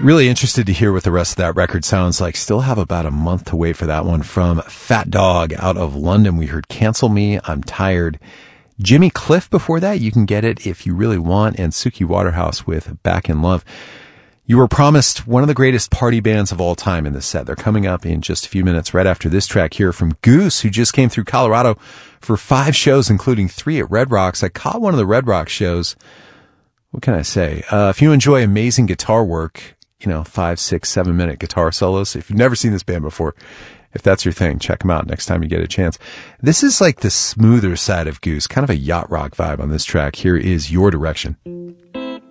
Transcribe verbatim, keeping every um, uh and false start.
Really interested to hear what the rest of that record sounds like. Still have about a month to wait for that one. From Fat Dog out of London, we heard Cancel Me, I'm Tired. Jimmy Cliff before that, You Can Get It If You Really Want, and Suki Waterhouse with Back in Love. You were promised one of the greatest party bands of all time in this set. They're coming up in just a few minutes right after this track here from Goose, who just came through Colorado for five shows, including three at Red Rocks. I caught one of the Red Rocks shows. What can I say? Uh, if you enjoy amazing guitar work, you know, five, six, seven minute guitar solos, if you've never seen this band before, if that's your thing, check them out next time you get a chance. This is like the smoother side of Goose, kind of a yacht rock vibe on this track. Here is Your Direction.